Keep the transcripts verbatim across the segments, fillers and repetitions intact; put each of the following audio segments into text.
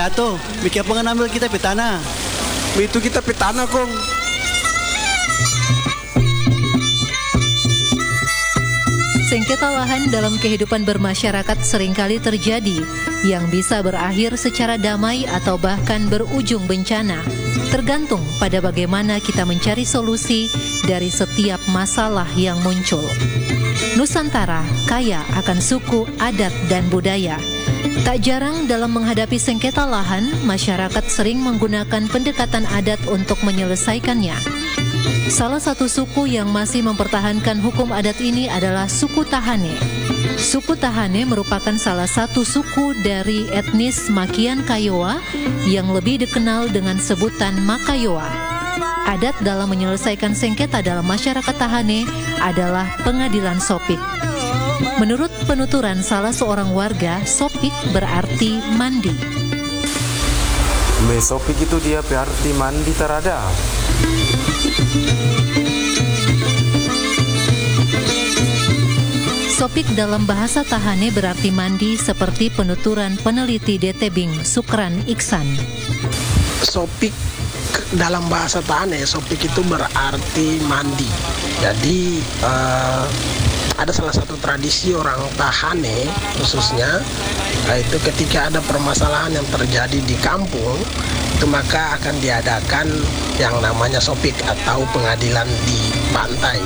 jatuh. Mikir apa ngambil kita petana? Itu kita petana kong. Sengketa lahan dalam kehidupan bermasyarakat seringkali terjadi yang bisa berakhir secara damai atau bahkan berujung bencana. Tergantung pada bagaimana kita mencari solusi dari setiap masalah yang muncul. Nusantara kaya akan suku, adat, dan budaya. Tak jarang dalam menghadapi sengketa lahan, masyarakat sering menggunakan pendekatan adat untuk menyelesaikannya. Salah satu suku yang masih mempertahankan hukum adat ini adalah suku Tahane. Suku Tahane merupakan salah satu suku dari etnis Makian Kayowa yang lebih dikenal dengan sebutan Makayowa. Adat dalam menyelesaikan sengketa dalam masyarakat Tahane adalah pengadilan sopik. Menurut penuturan salah seorang warga, sopik berarti mandi. Me sopik itu dia berarti mandi terada. Sopik dalam bahasa Tahane berarti mandi seperti penuturan peneliti D T B I N Sukran Iksan. Sopik dalam bahasa Tahane, sopik itu berarti mandi. Jadi uh, ada salah satu tradisi orang Tahane khususnya, yaitu ketika ada permasalahan yang terjadi di kampung, itu maka akan diadakan yang namanya sopik atau pengadilan di pantai.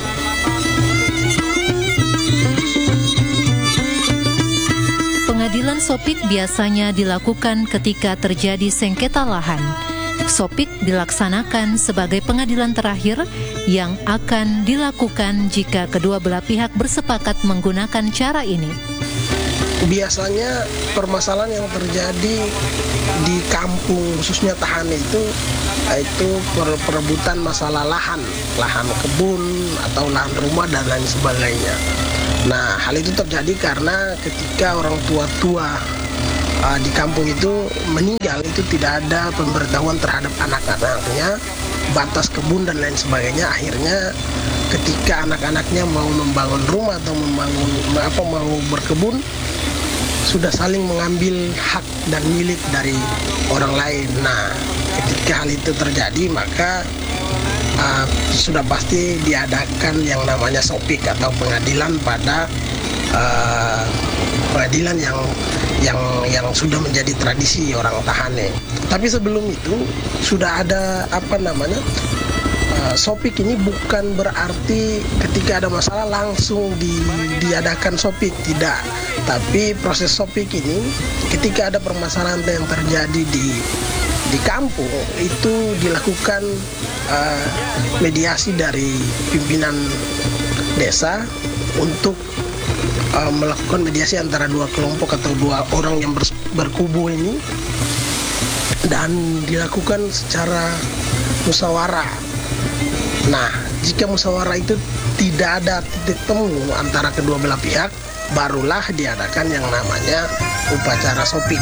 Pengadilan sopik biasanya dilakukan ketika terjadi sengketa lahan. Sopik dilaksanakan sebagai pengadilan terakhir yang akan dilakukan jika kedua belah pihak bersepakat menggunakan cara ini. Biasanya permasalahan yang terjadi di kampung khususnya Tahane itu itu perebutan masalah lahan, lahan kebun atau lahan rumah dan lain sebagainya. Nah, hal itu terjadi karena ketika orang tua-tua uh, di kampung itu meninggal, itu tidak ada pemberitahuan terhadap anak-anaknya, batas kebun dan lain sebagainya. Akhirnya ketika anak-anaknya mau membangun rumah atau membangun apa mau berkebun, sudah saling mengambil hak dan milik dari orang lain. Nah, ketika hal itu terjadi, maka uh, sudah pasti diadakan yang namanya sopik atau pengadilan pada uh, pengadilan yang yang yang sudah menjadi tradisi orang Tahane. Tapi sebelum itu sudah ada apa namanya uh, sopik ini bukan berarti ketika ada masalah langsung di, diadakan sopik, tidak. Tapi proses sopik ini ketika ada permasalahan yang terjadi di di kampung itu dilakukan uh, mediasi dari pimpinan desa untuk uh, melakukan mediasi antara dua kelompok atau dua orang yang ber- berkubu ini, dan dilakukan secara musyawarah. Nah, jika musyawarah itu tidak ada titik temu antara kedua belah pihak, barulah diadakan yang namanya upacara sopik.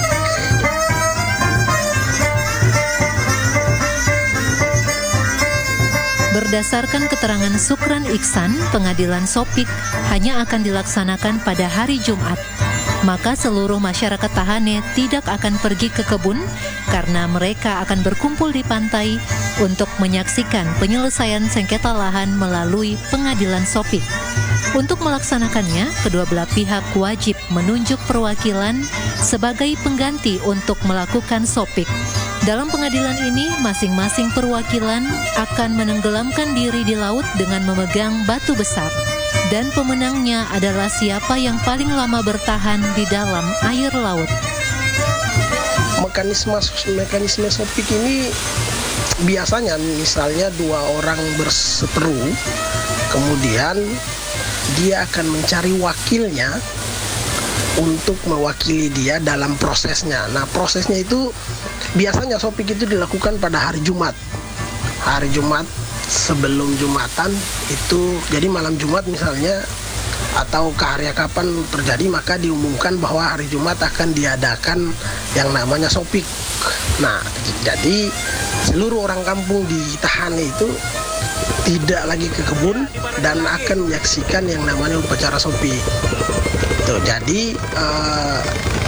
Berdasarkan keterangan Sukran Iksan, pengadilan sopik hanya akan dilaksanakan pada hari Jumat. Maka seluruh masyarakat Tahane tidak akan pergi ke kebun karena mereka akan berkumpul di pantai untuk menyaksikan penyelesaian sengketa lahan melalui pengadilan sopik. Untuk melaksanakannya, kedua belah pihak wajib menunjuk perwakilan sebagai pengganti untuk melakukan sopik. Dalam pengadilan ini, masing-masing perwakilan akan menenggelamkan diri di laut dengan memegang batu besar. Dan pemenangnya adalah siapa yang paling lama bertahan di dalam air laut. Mekanisme mekanisme sopik ini biasanya misalnya dua orang berseteru, kemudian dia akan mencari wakilnya untuk mewakili dia dalam prosesnya. Nah, prosesnya itu biasanya sopik itu dilakukan pada hari Jumat. Hari Jumat sebelum Jumatan itu, jadi malam Jumat misalnya atau ke hari kapan terjadi, maka diumumkan bahwa hari Jumat akan diadakan yang namanya sopik. Nah, jadi seluruh orang kampung di Tahane itu tidak lagi ke kebun dan akan menyaksikan yang namanya upacara sopik. Tuh, jadi uh,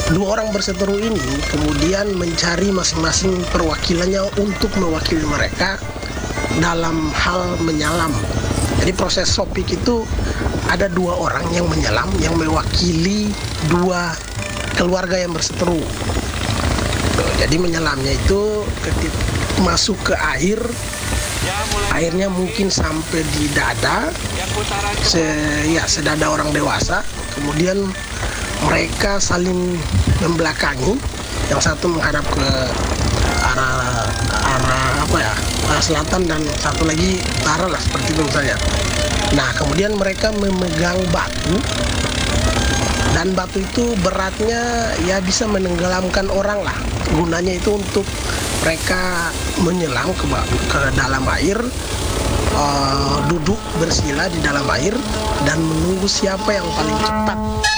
dua orang berseteru ini kemudian mencari masing-masing perwakilannya untuk mewakili mereka dalam hal menyelam. Jadi proses sopik itu ada dua orang yang menyelam yang mewakili dua keluarga yang berseteru. Jadi menyelamnya itu ketika masuk ke air, airnya mungkin sampai di dada, se, ya sedada orang dewasa. Kemudian mereka saling membelakangi, yang satu menghadap ke arah arah apa ya, arah selatan dan satu lagi utara lah seperti itu misalnya. Nah kemudian mereka memegang batu. Dan batu itu beratnya ya bisa menenggelamkan orang lah. Gunanya itu untuk mereka menyelam ke, ke dalam air, uh, duduk bersila di dalam air dan menunggu siapa yang paling cepat